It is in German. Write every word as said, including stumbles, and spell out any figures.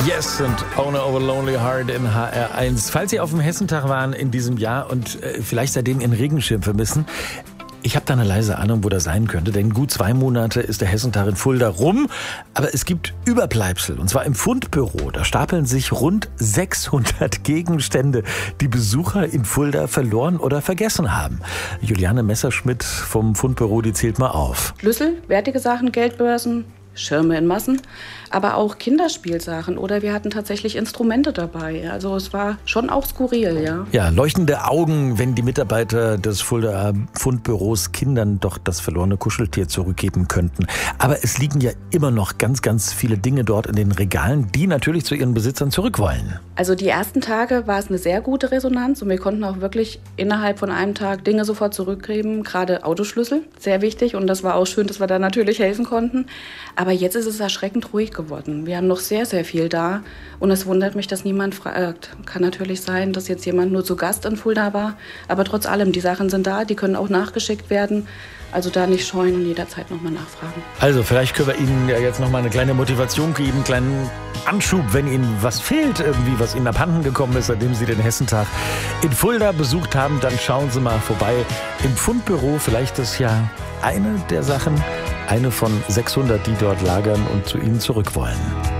Yes und Owner of a Lonely Heart in H R eins. Falls Sie auf dem Hessentag waren in diesem Jahr und äh, vielleicht seitdem Ihren Regenschirm vermissen, ich habe da eine leise Ahnung, wo das sein könnte, denn gut zwei Monate ist der Hessentag in Fulda rum. Aber es gibt Überbleibsel, und zwar im Fundbüro. Da stapeln sich rund sechshundert Gegenstände, die Besucher in Fulda verloren oder vergessen haben. Juliane Messerschmidt vom Fundbüro, die zählt mal auf. Schlüssel, wertige Sachen, Geldbörsen, Schirme in Massen, aber auch Kinderspielsachen oder wir hatten tatsächlich Instrumente dabei. Also es war schon auch skurril, ja. Ja, leuchtende Augen, wenn die Mitarbeiter des Fulda Fundbüros Kindern doch das verlorene Kuscheltier zurückgeben könnten. Aber es liegen ja immer noch ganz, ganz viele Dinge dort in den Regalen, die natürlich zu ihren Besitzern zurück wollen. Also die ersten Tage war es eine sehr gute Resonanz und wir konnten auch wirklich innerhalb von einem Tag Dinge sofort zurückgeben, gerade Autoschlüssel, sehr wichtig, und das war auch schön, dass wir da natürlich helfen konnten. Aber jetzt ist es erschreckend ruhig geworden. Wir haben noch sehr, sehr viel da und es wundert mich, dass niemand fragt. Kann natürlich sein, dass jetzt jemand nur zu Gast in Fulda war, aber trotz allem, die Sachen sind da, die können auch nachgeschickt werden. Also da nicht scheuen und jederzeit nochmal nachfragen. Also vielleicht können wir Ihnen ja jetzt nochmal eine kleine Motivation geben, einen kleinen Anschub, wenn Ihnen was fehlt, irgendwie was Ihnen abhanden gekommen ist, seitdem Sie den Hessentag in Fulda besucht haben, dann schauen Sie mal vorbei im Fundbüro. Vielleicht ist ja eine der Sachen, eine von sechshundert, die dort lagern und zu Ihnen zurück wollen.